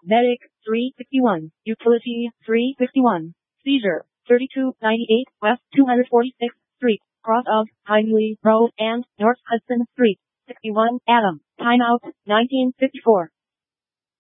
Medic, 361. Utility, 361. Seizure, 3298 West 246th Street, cross of Hindley Road and North Hudson Street. 61 Adam. Timeout, 1954.